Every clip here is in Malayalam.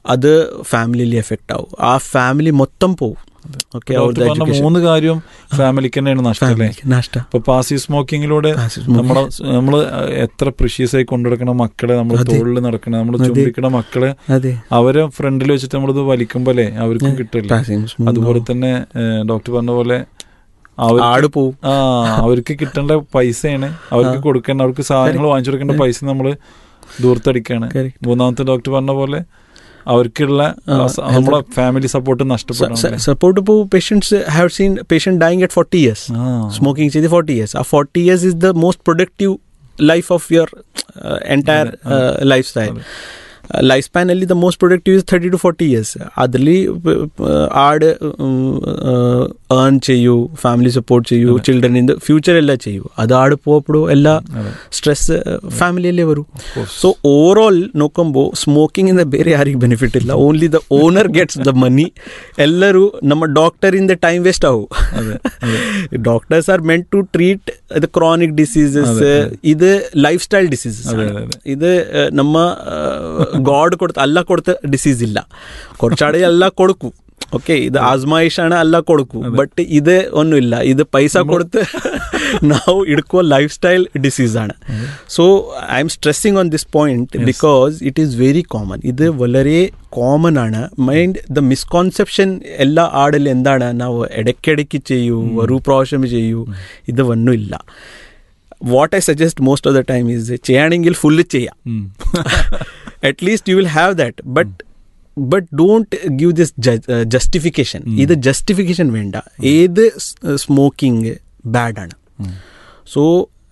അത് ഫാമിലിയിൽ എഫക്റ്റ് ആവും. ആ ഫാമിലി മൊത്തം പോവും. ഓക്കെ, മൂന്ന് കാര്യം ഫാമിലിക്ക് തന്നെയാണ് നഷ്ടം. ഇപ്പൊ പാസീവ് സ്മോക്കിങ്ങിലൂടെ നമ്മള് എത്ര പ്രീഷ്യസ് ആയി കൊണ്ടുനടക്കണം മക്കളെ, നമ്മൾ തോളിൽ നടക്കണം, നമ്മൾ ചുംബിക്കണ മക്കളെ അവരെ ഫ്രണ്ടിൽ വെച്ചിട്ട് നമ്മളിത് വലിക്കുമ്പോ അവർക്കും കിട്ടില്ല. അതുപോലെ തന്നെ ഡോക്ടർ പറഞ്ഞ പോലെ അവർക്ക് കിട്ടേണ്ട പൈസയാണ് അവർക്ക് കൊടുക്കേണ്ട, അവർക്ക് സാധനങ്ങൾ വാങ്ങിച്ചു കൊടുക്കേണ്ട പൈസ നമ്മള് ദൂർത്തടിക്കാണ്. മൂന്നാമത്തെ ഡോക്ടർ പറഞ്ഞ പോലെ അവർക്കുള്ള നമ്മളെ ഫാമിലി സപ്പോർട്ട് നഷ്ടപ്പെടും. സപ്പോർട്ട് ഇപ്പോൾ patients have seen patient dying at 40 years, smoking ചെയ്ത് 40 years. ആ 40 years is the most productive life of your entire lifestyle. Life ಸ್ಪ್ಯಾನಲ್ಲಿ the most productive is 30 to 40 years. അതിൽ ആട് ഏൺ ചെയ്യൂ, ഫാമിലി സപ്പോർട്ട് ചെയ്യൂ, ചിൽഡ്രനിൻ്റെ ഫ്യൂച്ചർ എല്ലാം ചെയ്യൂ. അത് ആട് പോകപ്പെടും, എല്ലാ സ്ട്രെസ് ഫാമിലിയല്ലേ വരൂ. ಸೊ ಓವರಾಲ್ ನೋಡ್ಕೊಂಬೋ ಸ್ಮೋಕಿಂಗಿಂದ ಬೇರೆ ಯಾರಿಗೆ ಬೆನಿಫಿಟ್ ಇಲ್ಲ, only the owner gets the money. ಎಲ್ಲರೂ ನಮ್ಮ ಡಾಕ್ಟರಿಂದ ಟೈಮ್ ವೇಸ್ಟ್ ಆವು. Doctors R meant to treat the chronic diseases. ഇത് ലൈഫ് സ്റ്റൈൽ ഡിസീസസ്. ഇത് നമ്മ ഗോഡ് കൊടുത്ത അല്ല കൊടുത്ത ഡിസീസ് ഇല്ല. കുറച്ചാടെ അല്ല കൊടുക്കും. ഓക്കെ, ഇത് ആസ്മായിഷാണ്, അല്ല കൊടുക്കും. ബട്ട് ഇത് ഒന്നുമില്ല, ഇത് പൈസ കൊടുത്ത് ನಾವು ಇಡ್ಕೋ ಲೈಫ್ ಸ್ಟೈಲ್ ಡಿಸೀಸ್ ആണ്. So I am stressing on this point because it is very common. ഇത് വളരെ കോമൺ ആണ്. മൈൻഡ് ദ മിസ്കോൺസെപ്ഷൻ എല്ലാ ആടിൽ എന്താണ്, ನಾವು ഇടയ്ക്കിടയ്ക്ക് ചെയ്യൂ, ഒരു പ്രാവശ്യം ചെയ്യൂ, ഇത് ഒന്നുമില്ല. What I suggest most of the time is ചെയ്യണമെങ്കിൽ ഫുള്ള് ചെയ്യാം. at least you will have that, but don't give this justification. ഇത് justification വേണ്ട. ഏത് smoking ബാഡാണ്. So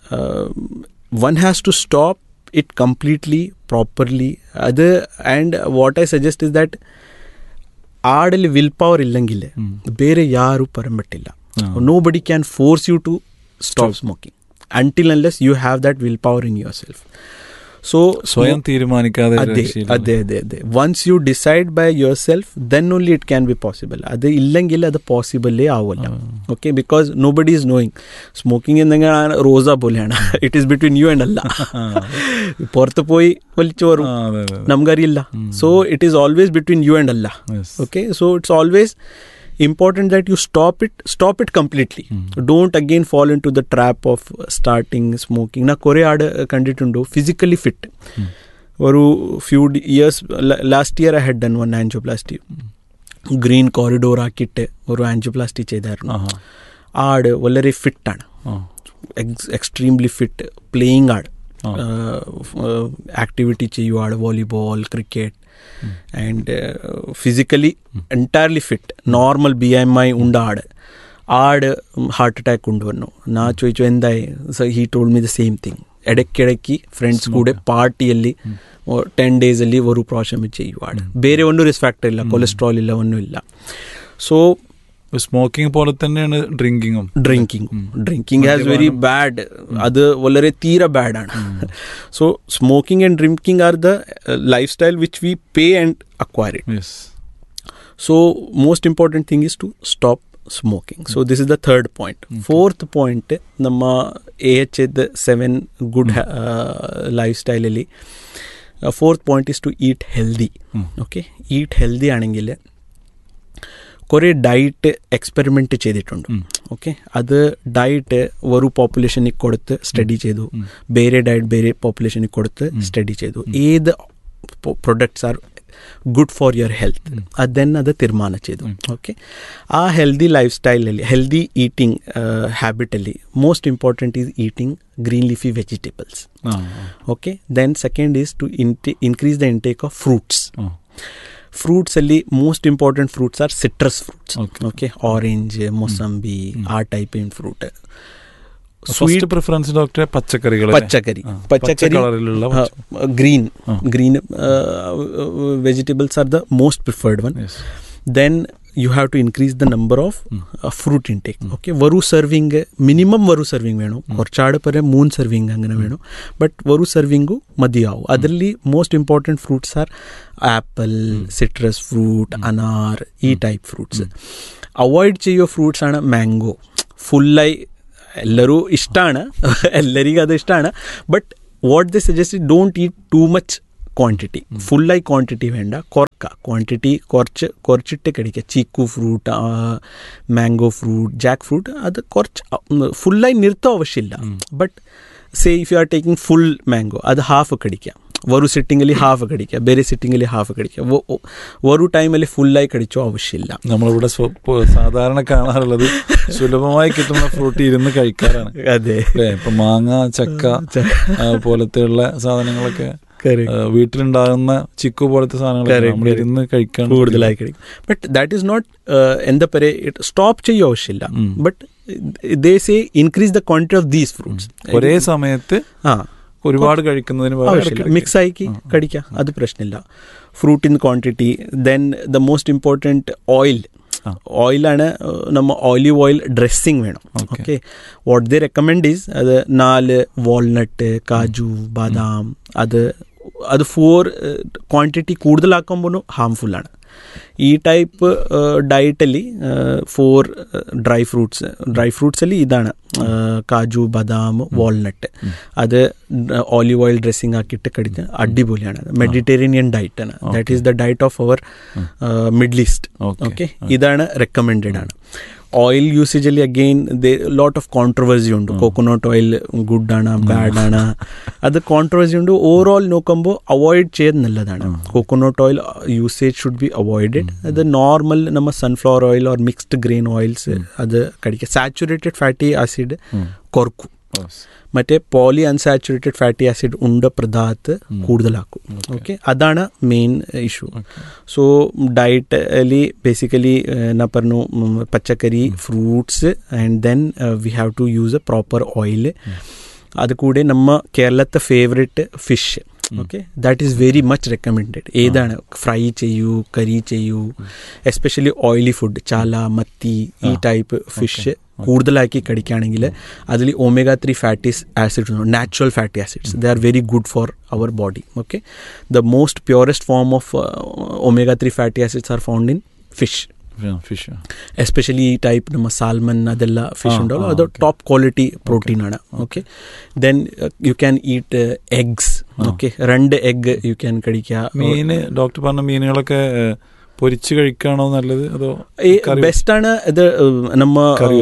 one has to stop it completely, properly. അത് and what I suggest is that ആടിൽ will power ഇല്ലെങ്കിൽ ಬೇರೆ ಯಾರು ಪರಮಟ್ಟಿಲ್ಲ. Nobody can force you to stop smoking until unless you have that willpower in yourself. So സ്വയം തീരുമാനിക്കാതെ അതെ once you decide by yourself, then only it can be possible. അത് ഇല്ലെങ്കിൽ അത് പോസിബിളേ ആവില്ല. Okay, because nobody is knowing. Smoking എന്തെങ്കിലും റോസ പോലെയാണ്. It is between you and അല്ലാ. പുറത്ത് പോയി വലിച്ചു വരും, നമുക്കറിയില്ല. So it is always between you and Allah. Okay, so it's always important that you stop it completely. Don't again fall into the trap of starting smoking. Na kore aad kandittundu physically fit. Oru few years last year I had done one angioplasty. Green corridor akitte oru angioplasty cheydarnu. Aad valare fit aanu, extremely fit, playing aad, activity cheyu, aad volleyball, cricket, and physically entirely fit. Normal BMI undad aad heart attack undvannu. Na choichu endai. So he told me the same thing. ಎಡಕ್ಕೆಡಕ್ಕಿ friends ಕೂಡ ಪಾರ್ಟಿಯಲ್ಲಿ 10 days ಅಲ್ಲಿ ಒಂದು ಪ್ರಾಶಮ್ ಚೆಯ್ಯು ಆಡ್. ಬೇರೆ ಒಂದು ರಿಸ್ಕ್ ಫ್ಯಾಕ್ಟರ್ ಇಲ್ಲ, ಕೊಲೆಸ್ಟ್ರಾಲ್ ಇಲ್ಲ, ഒന്നും ഇല്ല. സോ സ്മോക്കിംഗ് പോലെ തന്നെയാണ് ഡ്രിങ്കിങ് ഹാസ് വെരി ബാഡ്. അത് വളരെ തീരെ ബാഡാണ്. So smoking and drinking are the life style which we pay and acquire it. So most important thing is to stop smoking. So this is the third point. Fourth point, namma AH7 good lifestyle alli fourth point is to eat healthy. Okay, eat healthy anengile kore diet experiment ചെയ്തിട്ടുണ്ട്. ഓക്കെ, അത് ഡയറ്റ് ഒരു പോപ്പുലേഷനിൽ കൊടുത്ത് സ്റ്റഡി ചെയ്തു, ಬೇರೆ ഡയറ്റ് ಬೇರೆ പോപ്പുലേഷനിൽ കൊടുത്ത് സ്റ്റഡി ചെയ്തു. ഏത് products are good for your health, ಅದನ್ನು ಅದು ತೀರ್ಮಾನ ചെയ്തു. ಓಕೆ, ಆ ಹೆಲ್ದಿ ಲೈಫ್ ಸ್ಟೈಲಲ್ಲಿ, healthy eating ಹ್ಯಾಬಿಟಲ್ಲಿ most important is eating green leafy vegetables. Okay, then second is to increase the intake of fruits. ಫ್ರೂಟ್ಸಲ್ಲಿ most important fruits R citrus fruits. Okay, orange, ಮೊಸಂಬಿ, ಆ type in fruit. First preference ഡോക്ടറെ പച്ചക്കറി green vegetables are the most preferred one. Then you have to increase the number of fruit intake. Okay, varu serving minimum varu serving venu, korchaade pare 3 serving angane venu, but varu serving madiyavu. Adralli most important fruits are apple, citrus fruit, anar, ee type fruits. Avoid cheyo fruits ana mango. Full ಎಲ್ಲರೂ ಇಷ್ಟആണ്, ಎಲ್ಲರಿಗೂ ಅದು ಇಷ್ಟആണ്. But what they suggest, don't heat too much quantity, ഫുള്ളായി ക്വാണ്ടിറ്റി വേണ്ട, കുറക്കുക. ക്വാണ്ടിറ്റി കുറച്ചിട്ട് കഴിക്കുക. Cheeku fruit, mango fruit, Jack fruit അത് കുറച്ച് ഫുള്ളായി നിർത്താൻ ആവശ്യമില്ല. But say if you are taking full mango അത് ഹാഫ് കടിക്കുക. ഒരു ಸಿಟ್ಟಿಂಗಲ್ಲಿ ಹಾಫ್ ಕಡಿക്കുക, ಬೇರೆ ಸಿಟ್ಟಿಂಗಲ್ಲಿ ಹಾಫ್ ಕಡಿക്കുക. ഒരു ടൈമിൽ ഫുള്ളായി കടിച്ചോ ആവശ്യമില്ല. നമ്മളിവിടെ സാധാരണ കാണാറുള്ളത് സുലഭമായി കിട്ടുന്ന ഫ്രൂട്ട് ഇരുന്ന് കഴിക്കാറാണ്. അതെ, ഇപ്പൊ മാങ്ങ, ചക്ക പോലത്തെയുള്ള സാധനങ്ങളൊക്കെ വീട്ടിലുണ്ടാകുന്ന ചിക്കു പോലത്തെ സാധനങ്ങൾ നമ്മൾ ഇരുന്ന് കഴിക്കാൻ കൂടുതലായി കഴിക്കും. ബട്ട് ദാറ്റ് ഈസ് നോട്ട് എന്താ പറയുക, സ്റ്റോപ്പ് ചെയ്യോ ആവശ്യമില്ല. But they say increase the quantity of these fruits. ഒരേ സമയത്ത് ഒരുപാട് കഴിക്കുന്നതിന് മിക്സ് ആക്കി കഴിക്കാം, അത് പ്രശ്നമില്ല. ഫ്രൂട്ടിൻ quantity. Then the most important ഓയിലാണ് നമ്മൾ ഓലിവ് ഓയിൽ ഡ്രസ്സിങ് വേണം. Okay, what they recommend is അത് 4 വാൾനട്ട്, കാജു, ബാദാം, അത് 4 ക്വാണ്ടിറ്റി കൂടുതലാക്കുമ്പോൾ ഹാംഫുള്ളാണ്. ഈ ടൈപ്പ് ഡയറ്റಲ್ಲಿ 4 ಡ್ರೈ ಫ್ರೂಟ್ಸಲ್ಲಿ ഇതാണ് കാജു, ബദാം, വാൾനട്ട്. അത് ഓലിവ് ഓയിൽ ഡ്രസ്സിങ് ആക്കിയിട്ട് കഴിക്കാൻ അടിപൊളിയാണ്. Mediterranean ഡയറ്റാണ്. That is the diet of our middle east. Okay, ഇതാണ് റെക്കമെൻഡഡ് ആണ്. Oil യൂസേജಲ್ಲಿ again lot of controversy ഉണ്ട്. കോക്കോനട്ട് ഓയിൽ ഗുഡ് ആണ്, ബാഡ് ആണ്, അത് കോൺട്രവേഴ്സി ഉണ്ട്. ഓവറോൾ നോക്കുമ്പോൾ അവോയ്ഡ് ചെയ്യുന്നത് നല്ലതാണ്. Coconut oil usage should be avoided. അത് നോർമൽ നമ്മൾ sunflower oil or mixed grain oils അത് കഴിക്കുക. Saturated fatty acid കുറക്കും. മറ്റേ പോളി അൺസാച്ചുറേറ്റഡ് ഫാറ്റി ആസിഡ് ഉണ്ട പദാർത്ഥ കൂടുതലാക്കും. ഓക്കെ, അതാണ് മെയിൻ ഇഷ്യൂ. സോ ഡയറ്റലി ബേസിക്കലി എന്നാ പറഞ്ഞു, പച്ചക്കറി, fruits and then we have to use A proper oil. അത് കൂടെ നമ്മ കേരളത്തെ favourite fish. Okay, that is very much recommended. ഏതാണ് ഫ്രൈ ചെയ്യൂ, കറി ചെയ്യൂ, എസ്പെഷ്യലി ഓയിലി ഫുഡ്, ചാല, മത്തി, ഈ ടൈപ്പ് ഫിഷ് കൂടുതലാക്കി കഴിക്കുകയാണെങ്കിൽ അതിൽ omega-3 ഫാറ്റി ആസിഡ്സ് ഉണ്ട്, natural fatty acids. They are very good for our body. Okay, the most purest form of omega-3 fatty acids are found in fish. Especially ഈ ടൈപ്പ് നമ്മ സാൽമൺ അതെല്ലാം ഫിഷ് ഉണ്ടാവും, അത് ടോപ്പ് ക്വാളിറ്റി പ്രോട്ടീൻ ആണ്. Okay, then you can eat eggs. Okay, 2 egg you can കഴിക്കുക. മീൻ ഡോക്ടർ പറഞ്ഞ മീനുകളൊക്കെ പൊരിച്ച് കഴിക്കാണോ നല്ലത്, അതോ ബെസ്റ്റ് ആണ് ഇത് നമ്മ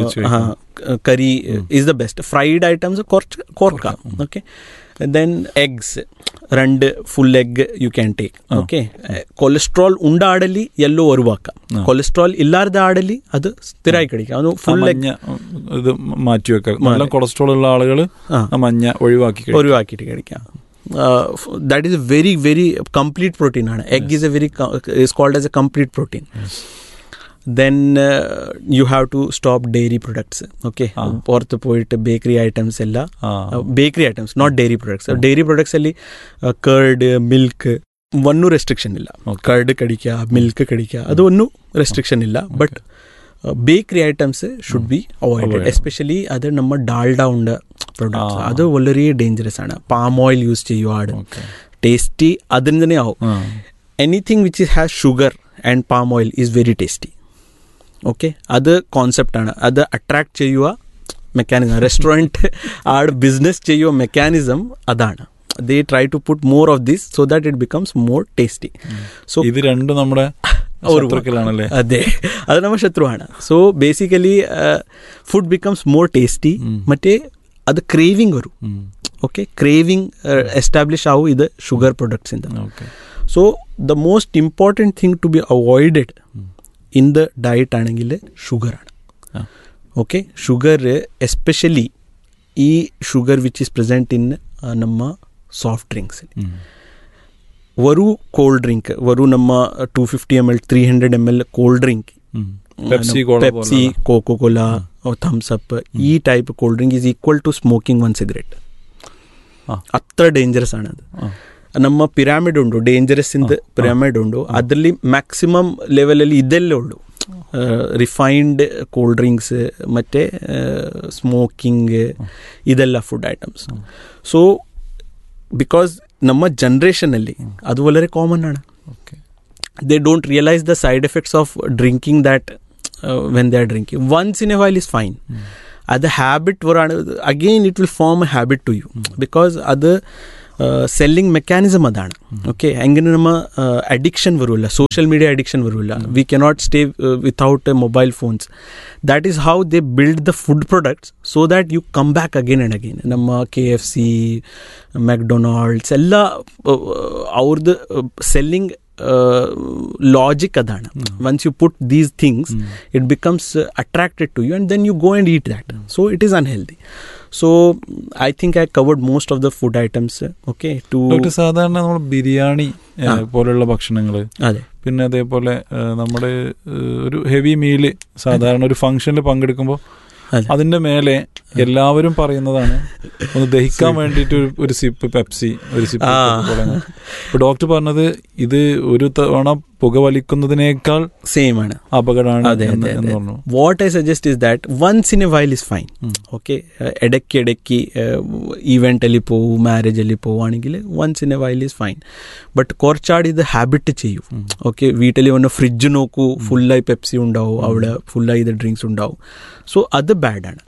കറി is the best. Fried items കുറച്ച് കുറക്കാം. Okay, then eggs 2 full egg you can take. Okay, cholesterol ഉണ്ട ആടലി ಎಲ್ಲೋ ഒഴിവാക്കാം. കൊളസ്ട്രോൾ ഇല്ലാത്ത ആടലി അത് സ്ഥിരമായി കഴിക്കാം. അത് ഫുൾ എഗ് ഇത് മാറ്റി വെക്കാം. നല്ല കൊളസ്ട്രോൾ ഉള്ള ആളുകൾ മഞ്ഞ ഒഴിവാക്കിയിട്ട് കഴിക്കാം. That is a very very complete protein. Egg is a very is called as a complete protein. Then you have to stop dairy products. Okay, പുറത്ത് പോയിട്ട് ബേക്കറി ഐറ്റംസ് എല്ലാം, bakery items not diary products. Diary products ಅಲ್ಲಿ കർഡ്, മിൽക്ക് ഒന്നും റെസ്ട്രിക്ഷൻ ഇല്ല. കർഡ് കടിക്കുക, മിൽക്ക് കടിക്കുക, അതൊന്നും റെസ്ട്രിക്ഷൻ ഇല്ല. But bakery items should be avoided. Especially ಅದು ನಮ್ಮ ಡಾಲ್ಡಾ ಉಂಡ ಪ್ರೊಡಕ್ಟ್ಸ್ ಅದು വളരെ ಡೇಂಜರಸ್ ആണ്. പാം ഓയിൽ യൂസ് ചെയ്യുവാട് ടേസ്റ്റി അതിന് ആവും. Anything which has sugar and palm oil is very tasty. Okay, അത് കോൺസെപ്റ്റാണ്. അത് അട്രാക്ട് ചെയ്യുക മെക്കാനിസം. റെസ്റ്റോറൻറ്റ് ആട് ബിസിനസ് ചെയ്യുക മെക്കാനിസം അതാണ്. they try to put more of this so that it becomes more tasty. So ഇത് രണ്ടും നമ്മുടെ ശത്രുക്കളാണല്ലേ? അതെ, അത് നമ്മുടെ ശത്രുവാണ്. So basically food becomes more tasty. മറ്റേ അത് ക്രേവിങ് വരും. ഓക്കെ, ക്രേവിങ് എസ്റ്റാബ്ലിഷ് ആവും ഇത് sugar പ്രൊഡക്ട്സിൻ്റെ. So the most important thing to be avoided in the diet ആണെങ്കിൽ ഷുഗറാണ്. ഓക്കെ, ഷുഗർ എസ്പെഷ്യലി ഈ sugar which is present in ನಮ್ಮ ಸಾಫ್ಟ್ ಡ್ರಿಂಕ್ಸ್. ವರು ಕೋಲ್ಡ್ ಡ್ರಿಂಕ್, ವರು ನಮ್ಮ 250 ml 300 ml cold drink, Pepsi, cocoa Cola, thumbs up, ಈ type cold drink is equal to smoking 1 cigarette. ಅത്ര dangerous ആണ് ಅದು. ನಮ್ಮ ಪಿರಾಮಿಡ್ ಉಂಟು, ಡೇಂಜರಸ್ ಇಂದ ಪಿರಾಮಿಡ್ ಉಂಟು, ಅದರಲ್ಲಿ ಮ್ಯಾಕ್ಸಿಮಮ್ ಲೆವೆಲಲ್ಲಿ ಇದೆಲ್ಲ ಉಂಟು. ರಿಫೈನ್ಡ್ ಕೋಲ್ಡ್ ಡ್ರಿಂಕ್ಸ್ ಮತ್ತು ಸ್ಮೋಕಿಂಗ್ ಇದೆಲ್ಲ ಫುಡ್ ಐಟಮ್ಸ್. ಸೊ ಬಿಕಾಸ್ ನಮ್ಮ ಜನ್ರೇಷನಲ್ಲಿ ಅದು വളരെ ಕಾಮನ್ ആണ്. They don't realise the side effects of drinking that when they are drinking. Once in a while is fine. ಅದು habit ವರಾണ്, again it will form A habit to you. Because ಅದು സെല്ലിംഗ് മെക്കാനിസം അതാണ്. ഓക്കെ, എങ്ങനെ നമ്മൾ അഡിക്ഷൻ വരില്ല, സോഷ്യൽ മീഡിയ അഡിക്ഷൻ വരില്ല. We cannot stay without mobile phones. That is how they build the food products so that you come back again and again. ನಮ್ಮ KFC, ಮೆಕ್ಡೊನಾಲ್ಡ್ಸ್ ಎಲ್ಲ ಅವ್ರದ್ದು selling logic adana. Once you put these things, it becomes attracted to you and then you go and eat that. So it is unhealthy. So I think I covered most of the food items. Okay, to doctor, സാധാരണ നമ്മൾ ബിരിയാണി പോലെയുള്ള ഭക്ഷണങ്ങൾ, പിന്നെ അതേപോലെ നമ്മുടെ ഒരു ഹെവി മീല് സാധാരണ ഒരു ഫംഗ്ഷനിൽ പങ്കെടുക്കുമ്പോൾ അതിന്റെ മേലെ എല്ലാവരും പറയുന്നതാണ് ഒന്ന് ദഹിക്കാൻ വേണ്ടിയിട്ട് ഒരു സിപ്പ് പെപ്സി, ഒരു സിപ്പ്. ഇപ്പൊ ഡോക്ടർ പറഞ്ഞത് ഇത് ഒരു തവണ പുകവലിക്കുന്നതിനേക്കാൾ സെയിം ആണ്, അപകടമാണ് എന്ന് പറഞ്ഞു. What I suggest is that once in A while is fine. Okay, ഇടയ്ക്ക് ഈവെന്റಲ್ಲಿ പോവും, മ്യാരേജಲ್ಲಿ പോവുകയാണെങ്കിൽ once in A while is fine. But കുറച്ചാട് ഇത് ഹാബിറ്റ് ചെയ്യൂ. ഓക്കെ, വീട്ടിൽ വന്ന് ഫ്രിഡ്ജ് നോക്കൂ, ഫുള്ളായി പെപ്സി ഉണ്ടാവും, അവിടെ ഫുള്ളായി ഇത് ഡ്രിങ്ക്സ് ഉണ്ടാവും. സോ അത് ബാഡാണ്.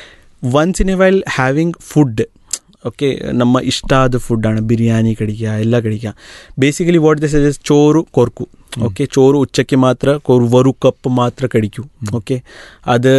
Once in A while having food, okay, ನಮ್ಮ ಇಷ್ಟ ಆದ ಫುಡ್ಡಾണ്. ബിരിയാണി കഴിക്കുക, ಎಲ್ಲ കഴിക്കുക. ಬೇಸಿಕಲಿ ವಾಟ್ ದಿಸ್ ಇಸ್ ചോറ് ಕೊರ್ಕು. ಓಕೆ, ചോറ് ഉച്ചയ്ക്ക് മാത്രം ഒരു കപ്പ് മാത്രം കഴിക്കൂ. ഓക്കെ, അത്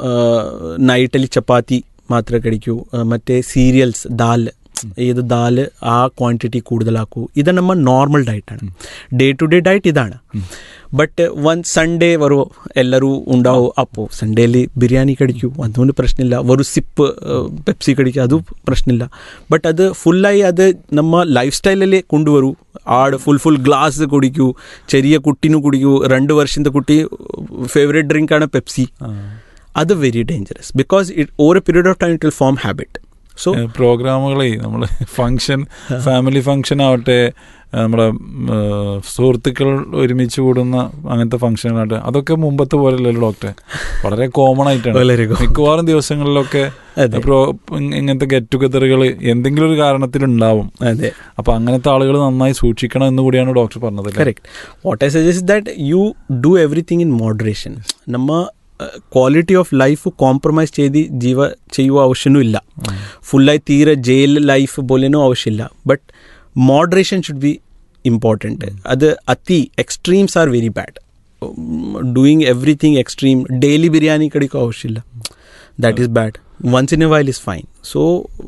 നൈറ്റಲ್ಲಿ ಚಪಾತಿ മാത്രം കഴിക്കൂ. മറ്റേ സീരിയൽസ്, ദാൽ, ഏത് ദാല് ആ ക്വാണ്ടിറ്റി കൂടുതലാക്കൂ. ഇത് ನಮ್ಮ normal ഡയറ്റാണ്, day to day diet ഇതാണ്. ಬಟ್ ಒಂದು ಸಂಡೇ ಬರೋ ಎಲ್ಲರೂ ಉಂಡಾವು, ಅಪ್ಪು ಸಂಡೇಲಿ ಬಿರಿಯಾನಿ ಕಡಿಕೂ, ಅದೊಂದು ಪ್ರಶ್ನೆ ಇಲ್ಲ. ಒಂದು ಸಿಪ್ ಪೆಪ್ಸಿ ಕಡಿಕೆ, ಅದು ಪ್ರಶ್ನೆ ಇಲ್ಲ. ಬಟ್ ಅದು ಫುಲ್ಲಾಗಿ ಅದು ನಮ್ಮ ಲೈಫ್ ಸ್ಟೈಲಲ್ಲಿ ಕೊಂಡುವರು. ಆಡು ಫುಲ್ ಗ್ಲಾಸ್ ಕುಡಿಕೂ, ചെറിയ കുട്ടിനു കുടിക്കൂ. 2 വർഷത്തെ കുട്ടി ഫേവറേറ്റ് ഡ്രിങ്കാണ് പെപ്സി. അത് very dangerous because it over A period of time it will form habit. So പ്രോഗ്രാമുകളെ നമ്മൾ ഫംഗ്ഷൻ, ഫാമിലി ഫംഗ്ഷൻ ആവട്ടെ, നമ്മുടെ സുഹൃത്തുക്കൾ ഒരുമിച്ച് കൂടുന്ന അങ്ങനത്തെ ഫംഗ്ഷനുകളായിട്ട്, അതൊക്കെ മുമ്പത്തെ പോലെയല്ലല്ലോ ഡോക്ടറെ, വളരെ കോമൺ ആയിട്ടാണ്. മിക്കവാറും ദിവസങ്ങളിലൊക്കെ ഇങ്ങനത്തെ ഗെറ്റ് ടുഗദറുകൾ എന്തെങ്കിലും ഒരു കാരണത്തിലുണ്ടാവും. അപ്പൊ അങ്ങനത്തെ ആളുകൾ നന്നായി സൂക്ഷിക്കണം എന്ന് കൂടിയാണ് ഡോക്ടർ പറഞ്ഞത്. Correct. What I suggest that you do everything in moderation. നമ്മ ക്വാളിറ്റി ഓഫ് ലൈഫ് കോംപ്രമൈസ് ചെയ്ത് ചെയ്യുക ആവശ്യമൊന്നും ഇല്ല. ഫുള്ളായി തീരെ ജയിൽ ലൈഫ് പോലെയൊന്നും ആവശ്യമില്ല. But moderation should be important. അത് extremes are very bad. Doing everything extreme, daily biryani കടിക്കുക ആവശ്യമില്ല. That is bad. Once in A while is fine. So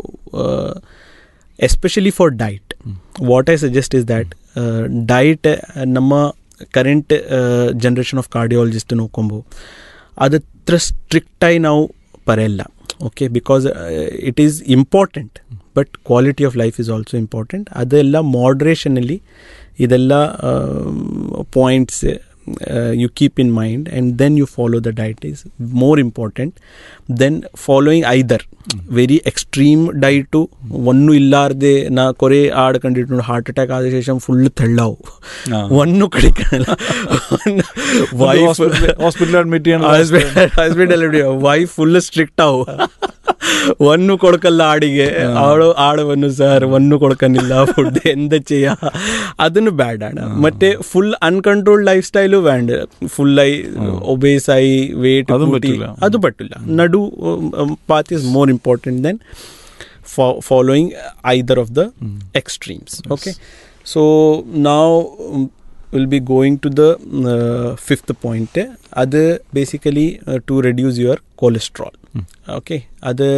especially for diet, what I suggest is that diet ನಮ್ಮ ಕರೆಂಟ್ ಜನ್ರೇಷನ್ ಆಫ್ ಕಾರ್ಡಿಯಾಲಜಿಸ್ಟ್ ನೋಡ್ಕೊಂಬೋ ಅದತ್ರ ಸ್ಟ್ರಿಕ್ಟಾಗಿ ನಾವು ಬರೆಯಲ್ಲ. Okay, because it is important, but quality of life is also important. ಅದೆಲ್ಲ ಮಾಡ್ರೇಷನಲ್ಲಿ ಇದೆಲ್ಲ points you keep in mind and then you follow the diet is more important than following either very extreme diet to onnu illarde na kore aad kandittu heart attack aada shesham full thellavu onnu kadikkanalla wife hospital admit cheyana hospital wife full strict avu ഒന്നു കൊടുക്കല്ല ആടിಗೆ, ആട് വന്നു സാർ ഒന്നു കൊടുക്കുന്നില്ല ഫുഡ്, എന്താ ചെയ്യാ? അതിന് ബാഡാണ്. മറ്റേ ഫുൾ അൺകൺട്രോൾഡ് ലൈഫ് സ്റ്റൈലും വേണ്ട. ഫുള്ളായി ഒബേസ് ആയി വെയിറ്റ് കൂട്ടി അത് പറ്റില്ല. നടു path is more important then following either of the extremes. Okay, so now we'll be going to the fifth point. അത് basically to reduce your cholesterol. Okay, അത്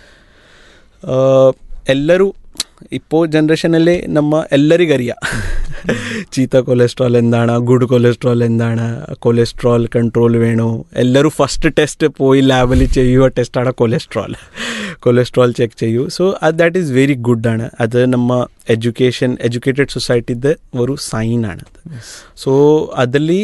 ಎಲ್ಲರೂ ഇപ്പോൾ ജനറേഷനല്ലേ നമ്മ എല്ലാവർക്കും അറിയാം ചീത്ത കൊളസ്ട്രോൾ എന്താണ്, ഗുഡ് കൊളസ്ട്രോൾ എന്താണ്, കൊളസ്ട്രോൾ കൺട്രോൾ വേണോ. എല്ലാവരും ഫസ്റ്റ് ടെസ്റ്റ് പോയി ലാബിൽ ചെയ്യുക ടെസ്റ്റാണ് കൊളസ്ട്രോൾ ചെക്ക് ചെയ്യൂ. So that is very good ആണ്. അത് നമ്മ എഡ്യൂക്കേറ്റഡ് സൊസൈറ്റിയുടെ ഒരു സൈനാണ്. സോ അതിൽ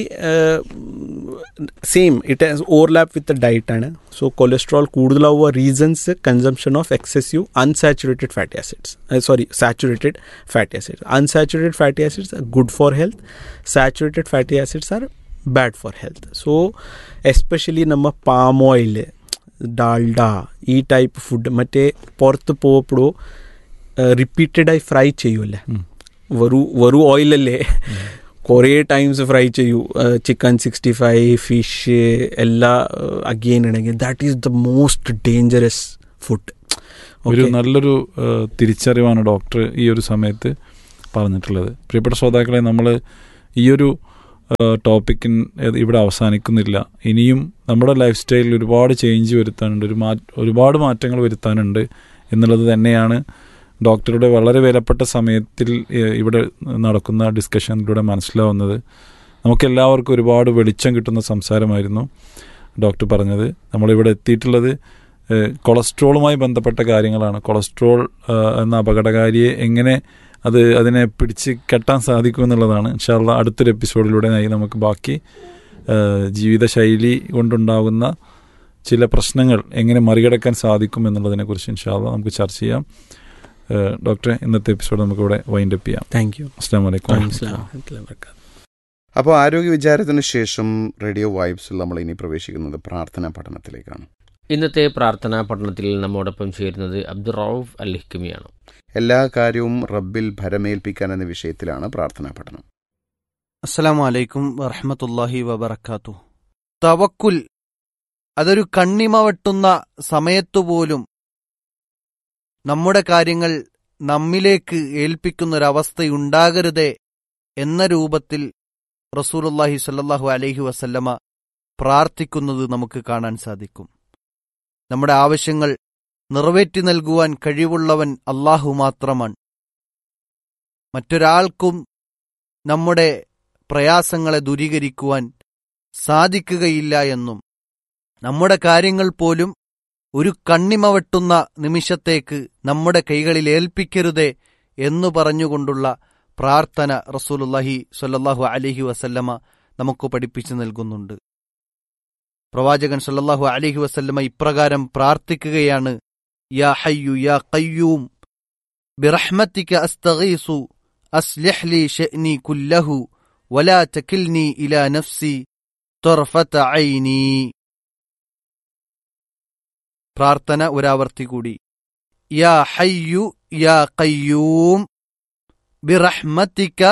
same it has overlap with diet ആണ്. So cholesterol കൂടുതലാവുക reasons consumption of excessive unsaturated fatty acids, saturated fatty acids. Unsaturated fatty acids are good for health. Saturated fatty acids are bad for health. So especially ನಮ್ಮ palm oil, dalda ಈ ಟೈಪ್ ಫುಡ್ ಮತ್ತೆ ಪೊರ್ತು ಪೋಪಡು ರಿಪೀಟೆಡ್ ಆಗಿ ಫ್ರೈ ചെയ്യൂല. വരു ഓയിലല്ലേ കുറേ ടൈംസ് ഫ്രൈ ചെയ്യൂ. ചിക്കൻ 65, ഫിഷ് എല്ലാ അഗെയിൻ ഉണ്ടെങ്കിൽ that is the most dangerous food. ഒരു നല്ലൊരു തിരിച്ചറിവാണ് ഡോക്ടർ ഈ ഒരു സമയത്ത് പറഞ്ഞിട്ടുള്ളത്. പ്രിയപ്പെട്ട ശ്രോതാക്കളെ, നമ്മൾ ഈ ഒരു ടോപ്പിക്കിൻ ഇവിടെ അവസാനിക്കുന്നില്ല. ഇനിയും നമ്മുടെ ലൈഫ് സ്റ്റൈലിൽ ഒരുപാട് ചേഞ്ച് വരുത്താനുണ്ട്, ഒരുപാട് മാറ്റങ്ങൾ വരുത്താനുണ്ട് എന്നുള്ളത് തന്നെയാണ് ഡോക്ടറുടെ വളരെ വിലപ്പെട്ട സമയത്തിൽ ഇവിടെ നടക്കുന്ന ഡിസ്കഷനിലൂടെ മനസ്സിലാവുന്നത്. നമുക്കെല്ലാവർക്കും ഒരുപാട് വെളിച്ചം കിട്ടുന്ന സംസാരമായിരുന്നു ഡോക്ടർ പറഞ്ഞത്. നമ്മളിവിടെ എത്തിയിട്ടുള്ളത് കൊളസ്ട്രോളുമായി ബന്ധപ്പെട്ട കാര്യങ്ങളാണ്. കൊളസ്ട്രോൾ എന്ന അപകടകാരിയെ എങ്ങനെ അതിനെ പിടിച്ച് കെട്ടാൻ സാധിക്കും എന്നുള്ളതാണ്. ഇൻഷാ അല്ലാഹ് അടുത്തൊരു എപ്പിസോഡിലൂടെ നമുക്ക് ബാക്കി ജീവിതശൈലി കൊണ്ടുണ്ടാകുന്ന ചില പ്രശ്നങ്ങൾ എങ്ങനെ മറികടക്കാൻ സാധിക്കും എന്നുള്ളതിനെക്കുറിച്ച് ഇൻഷാ അല്ലാഹ് നമുക്ക് ചർച്ച ചെയ്യാം. ഡോക്ടറെ, ഇന്നത്തെ എപ്പിസോഡ് നമുക്കിവിടെ വൈൻഡ് അപ്പ് ചെയ്യാം. Thank you. അസ്സലാമു അലൈക്കും. അപ്പോൾ ആരോഗ്യ വിചാരത്തിന് ശേഷം റേഡിയോ വൈബ്സിൽ നമ്മൾ ഇനി പ്രവേശിക്കുന്നത് പ്രാർത്ഥനാ പഠനത്തിലേക്കാണ്. ഇന്നത്തെ പ്രാർത്ഥനാ പഠനത്തിൽ നമ്മോടൊപ്പം ചേരുന്നത് അബ്ദുർ റൌഫ് അൽ ഹിക്മിയാണ്. എല്ലാ കാര്യവും റബ്ബിൽ ഭരമേൽപ്പിക്കാൻ എന്ന വിഷയത്തിലാണ് പ്രാർത്ഥനാ പഠനം. അസ്സലാമു അലൈക്കും വറഹ്മത്തുള്ളാഹി വബറകാതുഹു. തവക്കുൽ അതൊരു കണ്ണിമ വെട്ടുന്ന സമയത്തുപോലും നമ്മുടെ കാര്യങ്ങൾ നമ്മിലേക്ക് ഏൽപ്പിക്കുന്നൊരവസ്ഥയുണ്ടാകരുതേ എന്ന രൂപത്തിൽ റസൂലുള്ളാഹി സ്വല്ലല്ലാഹു അലൈഹി വസല്ലമ പ്രാർത്ഥിക്കുന്നത് നമുക്ക് കാണാൻ സാധിക്കും. നമ്മുടെ ആവശ്യങ്ങൾ നിറവേറ്റി നൽകുവാൻ കഴിവുള്ളവൻ അല്ലാഹു മാത്രമാണ്. മറ്റൊരാൾക്കും നമ്മുടെ പ്രയാസങ്ങളെ ദൂരീകരിക്കുവാൻ സാധിക്കുകയില്ല എന്നും നമ്മുടെ കാര്യങ്ങൾ പോലും ഒരു കണ്ണിമ വെട്ടുന്ന നിമിഷത്തേക്ക് നമ്മുടെ കൈകളിൽ ഏൽപ്പിക്കരുതേ എന്നു പറഞ്ഞുകൊണ്ടുള്ള പ്രാർത്ഥന റസൂലുള്ളാഹി സ്വല്ലല്ലാഹു അലൈഹി വസല്ലമ നമുക്ക് പഠിപ്പിച്ചു നൽകുന്നുണ്ട്. പ്രവാചകൻ സ്വല്ലല്ലാഹു അലൈഹി വസല്ലമ ഇപ്രകാരം പ്രാർത്ഥിക്കുകയാണ്: യാ ഹയ്യു യാ ഖയ്യൂം ബിറഹ്മതിക അസ്തഗീസു അസ്ലിഹ് ലി ശഅനി കുല്ലഹു വലാ തകിൽനി ഇലാ നഫ്സി തർഫത ഐനി. പ്രാർത്ഥന ഒരാവർത്തി കൂടി: യാ ഹയ്യു യാ ഖയ്യൂം ബിറഹ്മതിക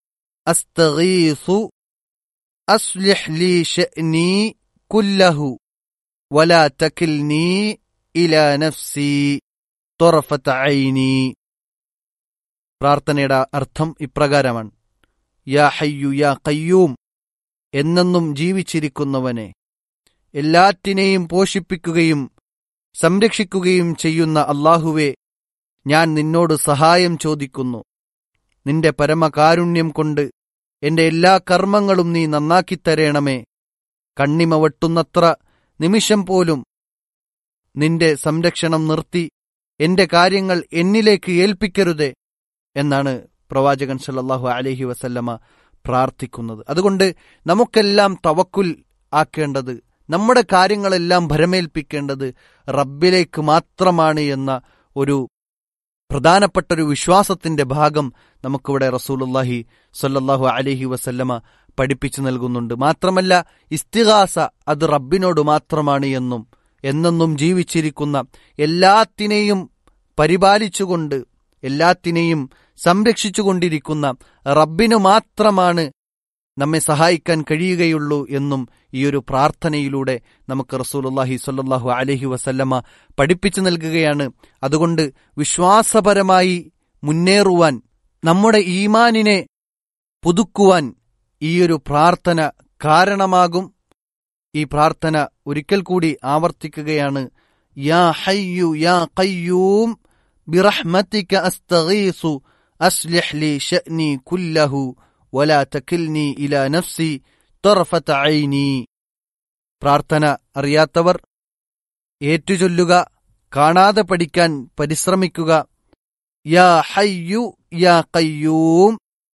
അസ്തഗീസു അസ്ലിഹ് ലി ശഅനി കുല്ലഹു വലാ തകിൽനി ഇലാ നഫ്സി തർഫത ഐനി. പ്രാർത്ഥനയുടെ അർത്ഥം ഇപ്രകാരമാണ്: യാ ഹയ്യു യാ ഖയ്യൂം, എന്നെന്നും ജീവിച്ചിരിക്കുന്നവനെ, എല്ലാറ്റിനെയും പോഷിപ്പിക്കുകയും സംരക്ഷിക്കുകയും ചെയ്യുന്ന അല്ലാഹുവേ, ഞാൻ നിന്നോട് സഹായം ചോദിക്കുന്നു. നിന്റെ പരമകാരുണ്യം കൊണ്ട് എന്റെ എല്ലാ കർമ്മങ്ങളും നീ നന്നാക്കിത്തരേണമേ. കണ്ണിമ വെട്ടുന്നത്ര നിമിഷം പോലും നിന്റെ സംരക്ഷണം നിർത്തി എന്റെ കാര്യങ്ങൾ എന്നിലേക്ക് ഏൽപ്പിക്കരുതേ എന്നാണ് പ്രവാചകൻ സല്ലല്ലാഹു അലൈഹി വസല്ലമ പ്രാർത്ഥിക്കുന്നത്. അതുകൊണ്ട് നമുക്കെല്ലാം തവക്കുൽ ആക്കേണ്ടത്, നമ്മുടെ കാര്യങ്ങളെല്ലാം ഭരമേൽപ്പിക്കേണ്ടത് റബ്ബിലേക്ക് മാത്രമാണ് എന്ന ഒരു പ്രധാനപ്പെട്ടൊരു വിശ്വാസത്തിന്റെ ഭാഗം നമുക്കിവിടെ റസൂലുള്ളാഹി സ്വല്ലല്ലാഹു അലൈഹി വസല്ലമ പഠിപ്പിച്ചു നൽകുന്നുണ്ട്. മാത്രമല്ല, ഇസ്തിഗാസ അത് റബ്ബിനോട് മാത്രമാണ് എന്നും എന്നെന്നും ജീവിച്ചിരിക്കുന്ന എല്ലാത്തിനെയും പരിപാലിച്ചുകൊണ്ട് എല്ലാത്തിനെയും സംരക്ഷിച്ചുകൊണ്ടിരിക്കുന്ന റബ്ബിനു മാത്രമാണ് നമ്മെ സഹായിക്കാൻ കഴിയുകയുള്ളൂ എന്നും ഈ ഒരു പ്രാർത്ഥനയിലൂടെ നമുക്ക് റസൂലുള്ളാഹി സ്വല്ലല്ലാഹു അലൈഹി വസല്ലമ പഠിപ്പിച്ചു നൽകുകയാണ്. അതുകൊണ്ട് വിശ്വാസപരമായി മുന്നേറുവാൻ, നമ്മുടെ ഈമാനിനെ പുതുക്കുവാൻ ഈയൊരു പ്രാർത്ഥന കാരണമാകും. ഈ പ്രാർത്ഥന ഒരിക്കൽ കൂടി ആവർത്തിക്കുകയാണ്: യാ ഹയ്യു യാ ഖയ്യൂം ബിറഹ്മതിക അസ്തഗീസു അസ്ലിഹ് ലി ശഅനി കുല്ലഹു വലാ തകിൽനി ഇലാ നഫ്സി തർഫത ഐനി. പ്രാർത്ഥന അറിയാത്തവർ ഏറ്റുചൊല്ലുക, കാണാതെ പഠിക്കാൻ പരിശ്രമിക്കുക. യാ ഹയ്യു യാ ഖയ്യൂം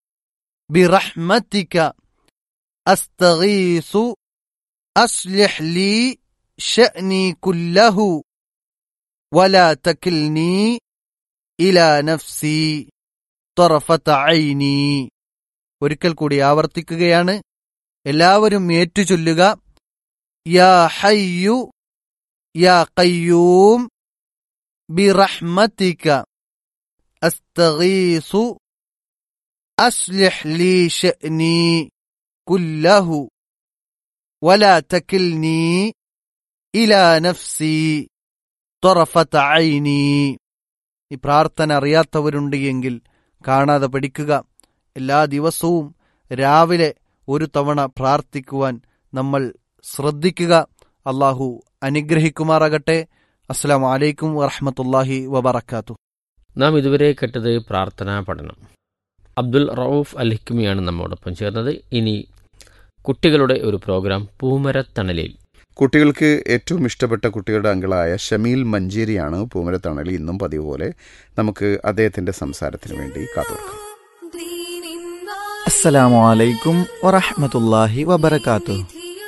ബിറഹ്മതിക അസ്തഗീസു അസ്ലിഹ് ലി ശഅനി കുല്ലഹു വലാ തകിൽനി ഇലാ നഫ്സി തർഫത ഐനി. ഒരിക്കൽ കൂടി ആവർത്തിക്കുകയാണ്. എല്ലാവരും ഏറ്റുചൊല്ലുക: യാ ഹയ്യു യാ ഖയ്യൂം ബിറഹ്മതിക അസ്തഗീസു അസ്ലിഹ് ലി ശഅനി കുല്ലഹു വലാ തകിൽനി ഇലാ നഫ്സി തർഫത ഐനി. ഈ പ്രാർത്ഥന അറിയാത്തവരുണ്ട് എങ്കിൽ കാണാതെ പഠിക്കുക. എല്ലാ ദിവസവും രാവിലെ ഒരു തവണ പ്രാർത്ഥിക്കുവാൻ നമ്മൾ ശ്രദ്ധിക്കുക. അള്ളാഹു അനുഗ്രഹിക്കുമാറാകട്ടെ. അസ്സലാമു അലൈക്കും വറഹ്മത്തുള്ളാഹി വബറകാതുഹു. നാം ഇതുവരെ കേട്ടത് പ്രാർത്ഥനാ പഠനം. അബ്ദുൽ റഊഫ് അൽ ഹിക്മിയാണ് നമ്മോടൊപ്പം ചേർന്നത്. ഇനി കുട്ടികളുടെ ഒരു പ്രോഗ്രാം പൂമരത്തണലിൽ. കുട്ടികൾക്ക് ഏറ്റവും ഇഷ്ടപ്പെട്ട കുട്ടികളുടെ അങ്കിളായ ഷമീൽ മഞ്ചേരിയാണ് പൂമരത്തണലിൽ. ഇന്നും പതിവ് പോലെ നമുക്ക് അദ്ദേഹത്തിന്റെ സംസാരത്തിന് വേണ്ടി കാത്തുനിൽക്കാം. അസ്സലാമു അലൈക്കും വറഹ്മത്തുള്ളാഹി വബറകാതുഹു.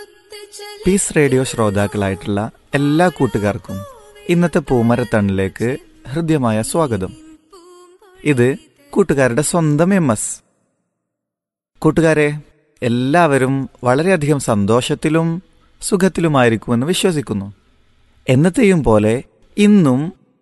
പീസ് റേഡിയോ ശ്രോതാക്കളായിട്ടുള്ള എല്ലാ കൂട്ടുകാർക്കും ഇന്നത്തെ പൂമരത്തണലിലേക്ക് ഹൃദ്യമായ സ്വാഗതം. ഇത് കൂട്ടുകാരുടെ സ്വന്തം MS. കൂട്ടുകാരെ, എല്ലാവരും വളരെയധികം സന്തോഷത്തിലും സുഖത്തിലുമായിരിക്കുമെന്ന് വിശ്വസിക്കുന്നു. എന്നത്തെയും പോലെ ഇന്നും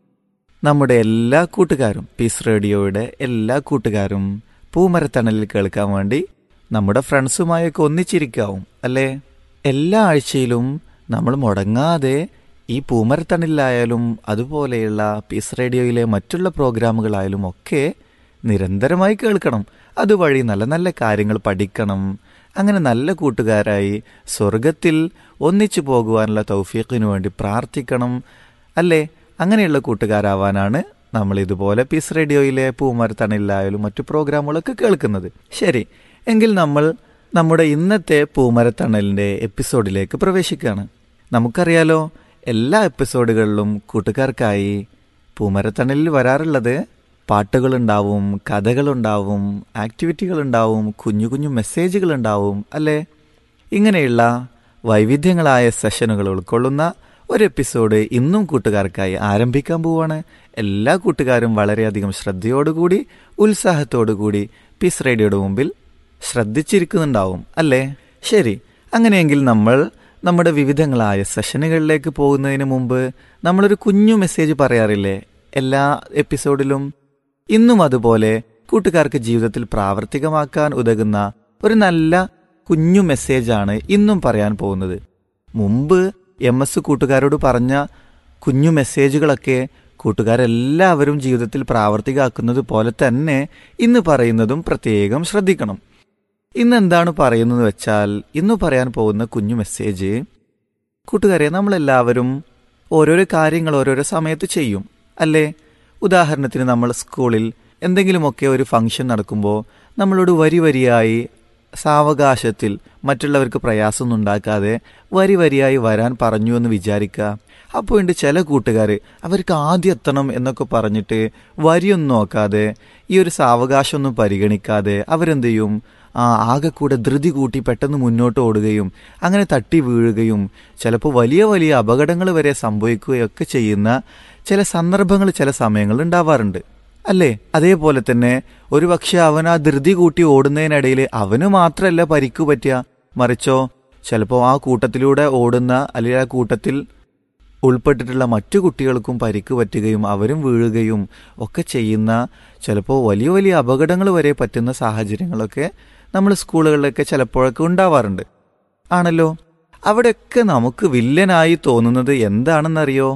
നമ്മുടെ എല്ലാ കൂട്ടുകാരും, പീസ് റേഡിയോയുടെ എല്ലാ കൂട്ടുകാരും പൂമരത്തണലിൽ കേൾക്കാൻ വേണ്ടി നമ്മുടെ ഫ്രണ്ട്സുമായൊക്കെ ഒന്നിച്ചിരിക്കാവും അല്ലേ? എല്ലാ ആഴ്ചയിലും നമ്മൾ മുടങ്ങാതെ ഈ പൂമരത്തണലിലായാലും അതുപോലെയുള്ള പീസ് റേഡിയോയിലെ മറ്റുള്ള പ്രോഗ്രാമുകളായാലും ഒക്കെ നിരന്തരമായി കേൾക്കണം. അതുവഴി നല്ല നല്ല കാര്യങ്ങൾ പഠിക്കണം. അങ്ങനെ നല്ല കൂട്ടുകാരായി സ്വർഗത്തിൽ ഒന്നിച്ചു പോകുവാനുള്ള തൗഫീഖിനു വേണ്ടി പ്രാർത്ഥിക്കണം അല്ലേ? അങ്ങനെയുള്ള കൂട്ടുകാരാവാനാണ് നമ്മൾ ഇതുപോലെ പീസ് റേഡിയോയിലെ പൂമരത്തണലിലായാലും മറ്റു പ്രോഗ്രാമുകളൊക്കെ കേൾക്കുന്നത്. ശരി, എങ്കിൽ നമ്മൾ നമ്മുടെ ഇന്നത്തെ പൂമരത്തണലിൻ്റെ എപ്പിസോഡിലേക്ക് പ്രവേശിക്കുകയാണ്. നമുക്കറിയാലോ, എല്ലാ എപ്പിസോഡുകളിലും കൂട്ടുകാർക്കായി പൂമരത്തണലിൽ വരാറുള്ളത് പാട്ടുകളുണ്ടാവും, കഥകളുണ്ടാവും, ആക്ടിവിറ്റികളുണ്ടാവും, കുഞ്ഞു കുഞ്ഞു മെസ്സേജുകളുണ്ടാവും അല്ലേ? ഇങ്ങനെയുള്ള വൈവിധ്യങ്ങളായ സെഷനുകൾ ഉൾക്കൊള്ളുന്ന ഒരു എപ്പിസോഡ് ഇന്നും കൂട്ടുകാർക്കായി ആരംഭിക്കാൻ പോവുകയാണ്. എല്ലാ കൂട്ടുകാരും വളരെയധികം ശ്രദ്ധയോടുകൂടി ഉത്സാഹത്തോടുകൂടി പീസ് റേഡിയോയുടെ മുമ്പിൽ ശ്രദ്ധിച്ചിരിക്കുന്നുണ്ടാവും അല്ലേ? ശരി, അങ്ങനെയെങ്കിൽ നമ്മൾ നമ്മുടെ വിവിധങ്ങളായ സെഷനുകളിലേക്ക് പോകുന്നതിന് മുമ്പ് നമ്മളൊരു കുഞ്ഞു മെസ്സേജ് പറയാറില്ലേ എല്ലാ എപ്പിസോഡിലും? ഇന്നും അതുപോലെ കൂട്ടുകാർക്ക് ജീവിതത്തിൽ പ്രാവർത്തികമാക്കാൻ ഉതകുന്ന ഒരു നല്ല കുഞ്ഞു മെസ്സേജാണ് ഇന്നും പറയാൻ പോകുന്നത്. മുമ്പ് MS കൂട്ടുകാരോട് പറഞ്ഞ കുഞ്ഞു മെസ്സേജുകളൊക്കെ കൂട്ടുകാരെല്ലാവരും ജീവിതത്തിൽ പ്രാവർത്തികമാക്കുന്നത് പോലെ തന്നെ ഇന്ന് പറയുന്നതും പ്രത്യേകം ശ്രദ്ധിക്കണം. ഇന്ന് എന്താണ് പറയുന്നത് വെച്ചാൽ, ഇന്ന് പറയാൻ പോകുന്ന കുഞ്ഞു മെസ്സേജ്, കൂട്ടുകാരെ, നമ്മളെല്ലാവരും ഓരോരോ കാര്യങ്ങൾ ഓരോരോ സമയത്ത് ചെയ്യും അല്ലേ? ഉദാഹരണത്തിന് നമ്മൾ സ്കൂളിൽ എന്തെങ്കിലുമൊക്കെ ഒരു ഫംഗ്ഷൻ നടക്കുമ്പോൾ നമ്മളോട് വരിയായി സാവകാശത്തിൽ മറ്റുള്ളവർക്ക് പ്രയാസമൊന്നും ഉണ്ടാക്കാതെ വരിയായി വരാൻ പറഞ്ഞു എന്ന് വിചാരിക്കുക. അപ്പോൾ ഉണ്ട് ചില കൂട്ടുകാർ അവർക്ക് ആദ്യം എത്തണം എന്നൊക്കെ പറഞ്ഞിട്ട് വരിയൊന്നും നോക്കാതെ ഈ ഒരു സാവകാശമൊന്നും പരിഗണിക്കാതെ അവരെന്ത് ചെയ്യും, ആകെ കൂടെ ധൃതി കൂട്ടി പെട്ടെന്ന് മുന്നോട്ട് ഓടുകയും അങ്ങനെ തട്ടി വീഴുകയും ചിലപ്പോൾ വലിയ വലിയ അപകടങ്ങൾ വരെ സംഭവിക്കുകയൊക്കെ ചെയ്യുന്ന ചില സന്ദർഭങ്ങൾ ചില സമയങ്ങളിൽ ഉണ്ടാവാറുണ്ട് അല്ലേ? അതേപോലെ തന്നെ ഒരു പക്ഷെ അവൻ ആ ധൃതി കൂട്ടി ഓടുന്നതിനിടയിൽ അവന് മാത്രമല്ല പരിക്കു പറ്റുക, മറിച്ചോ ചിലപ്പോൾ ആ കൂട്ടത്തിലൂടെ ഓടുന്ന അല്ലെങ്കിൽ ആ കൂട്ടത്തിൽ ഉൾപ്പെട്ടിട്ടുള്ള മറ്റു കുട്ടികൾക്കും പരിക്ക് പറ്റുകയും അവരും വീഴുകയും ഒക്കെ ചെയ്യുന്ന ചിലപ്പോൾ വലിയ വലിയ അപകടങ്ങൾ വരെ പറ്റുന്ന സാഹചര്യങ്ങളൊക്കെ നമ്മൾ സ്കൂളുകളിലൊക്കെ ചിലപ്പോഴൊക്കെ ഉണ്ടാവാറുണ്ട് ആണല്ലോ. അവിടെയൊക്കെ നമുക്ക് വില്ലനായി തോന്നുന്നത് എന്താണെന്നറിയോ?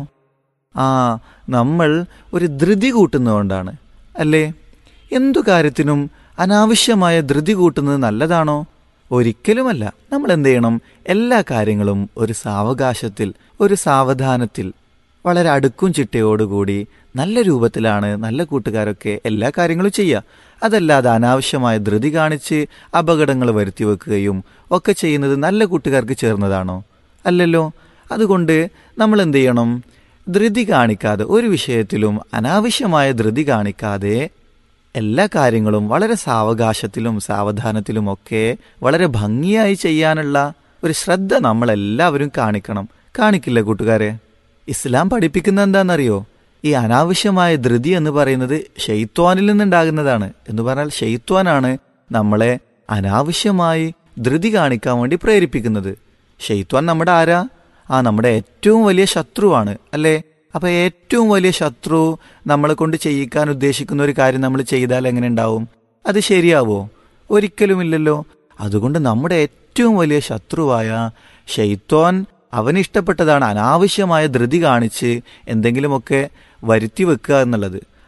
നമ്മൾ ഒരു ധൃതി കൂട്ടുന്നതുകൊണ്ടാണ് അല്ലേ? എന്തു കാര്യത്തിനും അനാവശ്യമായ ധൃതി കൂട്ടുന്നത് നല്ലതാണോ? ഒരിക്കലുമല്ല. നമ്മൾ എന്ത് ചെയ്യണം? എല്ലാ കാര്യങ്ങളും ഒരു സാവകാശത്തിൽ, ഒരു സാവധാനത്തിൽ, വളരെ അടുക്കും ചിട്ടയോടുകൂടി നല്ല രൂപത്തിലാണ് നല്ല കൂട്ടുകാരൊക്കെ എല്ലാ കാര്യങ്ങളും ചെയ്യുക. അതല്ലാതെ അനാവശ്യമായ ധൃതി കാണിച്ച് അപകടങ്ങൾ വരുത്തി വെക്കുകയും ഒക്കെ ചെയ്യുന്നത് നല്ല കൂട്ടുകാർക്ക് ചേർന്നതാണോ? അല്ലല്ലോ. അതുകൊണ്ട് നമ്മൾ എന്ത് ചെയ്യണം? ധൃതി കാണിക്കാതെ, ഒരു വിഷയത്തിലും അനാവശ്യമായ ധൃതി കാണിക്കാതെ എല്ലാ കാര്യങ്ങളും വളരെ സാവകാശത്തിലും സാവധാനത്തിലുമൊക്കെ വളരെ ഭംഗിയായി ചെയ്യാനുള്ള ഒരു ശ്രദ്ധ നമ്മളെല്ലാവരും കാണിക്കണം. കാണിക്കില്ല കൂട്ടുകാരെ? ഇസ്ലാം പഠിപ്പിക്കുന്ന എന്താണെന്നറിയോ? ഈ അനാവശ്യമായ ധൃതി എന്ന് പറയുന്നത് ശൈത്വാനിൽ നിന്നുണ്ടാകുന്നതാണ്. എന്ന് പറഞ്ഞാൽ ശൈത്വാനാണ് നമ്മളെ അനാവശ്യമായി ധൃതി കാണിക്കാൻ വേണ്ടി പ്രേരിപ്പിക്കുന്നത്. ശൈത്വാൻ നമ്മുടെ ആരാ? നമ്മുടെ ഏറ്റവും വലിയ ശത്രുവാണ് അല്ലേ? അപ്പം ഏറ്റവും വലിയ ശത്രു നമ്മളെ കൊണ്ട് ചെയ്യിക്കാൻ ഉദ്ദേശിക്കുന്ന ഒരു കാര്യം നമ്മൾ ചെയ്താൽ എങ്ങനെ ഉണ്ടാവും? അത് ശരിയാവോ? ഒരിക്കലുമില്ലല്ലോ. അതുകൊണ്ട് നമ്മുടെ ഏറ്റവും വലിയ ശത്രുവായ ശൈത്വാൻ അവനിഷ്ടപ്പെട്ടതാണ് അനാവശ്യമായ ധൃതി കാണിച്ച് എന്തെങ്കിലുമൊക്കെ വരുത്തി വെക്കുക എന്നുള്ളത്.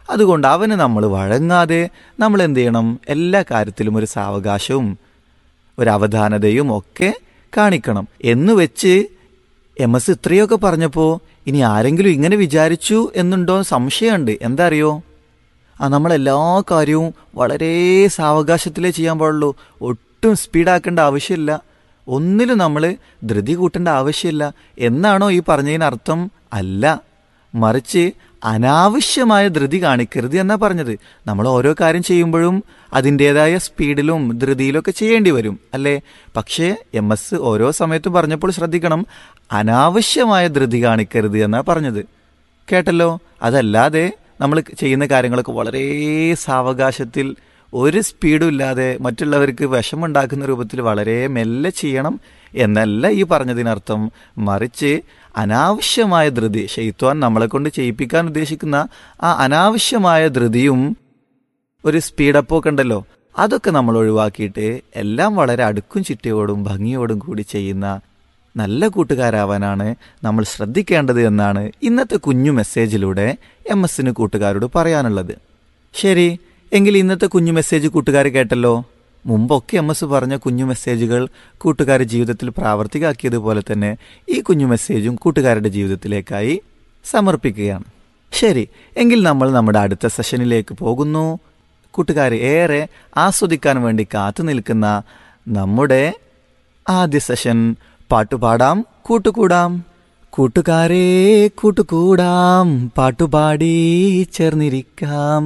അതുകൊണ്ട് അവന് നമ്മൾ വഴങ്ങാതെ നമ്മൾ എന്ത് ചെയ്യണം? എല്ലാ കാര്യത്തിലും ഒരു സാവകാശവും ഒരു അവധാനതയും ഒക്കെ കാണിക്കണം. എന്ന് വെച്ച് MS ഇത്രയൊക്കെ പറഞ്ഞപ്പോൾ ഇനി ആരെങ്കിലും ഇങ്ങനെ വിചാരിച്ചു എന്നുണ്ടോ സംശയമുണ്ട്. എന്താ അറിയോ? നമ്മളെല്ലാ കാര്യവും വളരെ സാവകാശത്തിലേ ചെയ്യാൻ പാടുള്ളൂ. ഒട്ടും സ്പീഡാക്കേണ്ട ആവശ്യമില്ല, ഒന്നിലും നമ്മൾ ധൃതി കൂട്ടേണ്ട ആവശ്യമില്ല എന്നാണോ ഈ പറഞ്ഞതിനർത്ഥം? അല്ല, മറിച്ച് അനാവശ്യമായ ധൃതി കാണിക്കരുത് എന്നാ പറഞ്ഞത്. നമ്മൾ ഓരോ കാര്യം ചെയ്യുമ്പോഴും അതിൻ്റെതായ സ്പീഡിലും ധൃതിയിലൊക്കെ ചെയ്യേണ്ടി വരും അല്ലേ? പക്ഷേ MS ഓരോ സമയത്തും പറഞ്ഞപ്പോൾ ശ്രദ്ധിക്കണം, അനാവശ്യമായ ധൃതി കാണിക്കരുത് എന്നാ പറഞ്ഞത്. കേട്ടല്ലോ? അതല്ലാതെ നമ്മൾ ചെയ്യുന്ന കാര്യങ്ങളൊക്കെ വളരെ സാവകാശത്തിൽ, ഒരു സ്പീഡും ഇല്ലാതെ, മറ്റുള്ളവർക്ക് വിഷമുണ്ടാക്കുന്ന രൂപത്തിൽ വളരെ മെല്ലെ ചെയ്യണം എന്നല്ല ഈ പറഞ്ഞതിനർത്ഥം. മറിച്ച് അനാവശ്യമായ ധൃതി, ശൈത്വാൻ നമ്മളെ കൊണ്ട് ചെയ്യിപ്പിക്കാൻ ഉദ്ദേശിക്കുന്ന ആ അനാവശ്യമായ ധൃതിയും ഒരു സ്പീഡപ്പൊക്കെ ഉണ്ടല്ലോ, അതൊക്കെ നമ്മൾ ഒഴിവാക്കിയിട്ട് എല്ലാം വളരെ അടുക്കും ചിട്ടയോടും ഭംഗിയോടും കൂടി ചെയ്യുന്ന നല്ല കൂട്ടുകാരാവാനാണ് നമ്മൾ ശ്രദ്ധിക്കേണ്ടത് എന്നാണ് ഇന്നത്തെ കുഞ്ഞു മെസ്സേജിലൂടെ MS കൂട്ടുകാരോട് പറയാനുള്ളത്. ശരി, എങ്കിൽ ഇന്നത്തെ കുഞ്ഞു മെസ്സേജ് കൂട്ടുകാർ കേട്ടല്ലോ. മുമ്പൊക്കെ MS പറഞ്ഞ കുഞ്ഞു മെസ്സേജുകൾ കൂട്ടുകാർ ജീവിതത്തിൽ പ്രാവർത്തികമാക്കിയതുപോലെ തന്നെ ഈ കുഞ്ഞു മെസ്സേജും കൂട്ടുകാരുടെ ജീവിതത്തിലേക്കായി സമർപ്പിക്കുകയാണ്. ശരി, എങ്കിൽ നമ്മൾ നമ്മുടെ അടുത്ത സെഷനിലേക്ക് പോകുന്നു. കൂട്ടുകാർ ഏറെ ആസ്വദിക്കാൻ വേണ്ടി കാത്തു നിൽക്കുന്ന നമ്മുടെ ആദ്യ സെഷൻ പാട്ടുപാടാം കൂട്ടുകൂടാം. കൂട്ടുകാരെ കൂട്ടുകൂടാം, പാട്ടുപാടി ചേർന്നിരിക്കാം,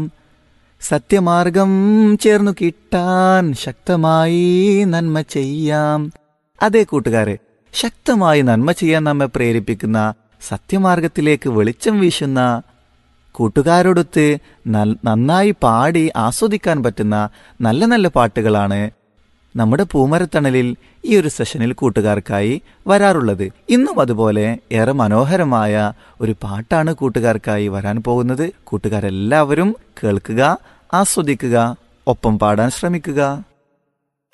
സത്യമാർഗം ചേർന്നു കിട്ടാൻ ശക്തമായി നന്മ ചെയ്യാം. അതേ കൂട്ടുകാരെ, ശക്തമായി നന്മ ചെയ്യാൻ നമ്മെ പ്രേരിപ്പിക്കുന്ന, സത്യമാർഗത്തിലേക്ക് വെളിച്ചം വീശുന്ന, കൂട്ടുകാരോടൊത്ത് നന്നായി പാടി ആസ്വദിക്കാൻ പറ്റുന്ന നല്ല നല്ല പാട്ടുകളാണ് നമ്മുടെ പൂമരത്തണലിൽ ഈ ഒരു സെഷനിൽ കൂട്ടുകാർക്കായി വരാറുള്ളത്. ഇന്നും അതുപോലെ ഏറെ മനോഹരമായ ഒരു പാട്ടാണ് കൂട്ടുകാർക്കായി വരാൻ പോകുന്നത്. കൂട്ടുകാരെല്ലാവരും കേൾക്കുക, ആസ്വദിക്കുക, ഒപ്പം പാടാൻ ശ്രമിക്കുക.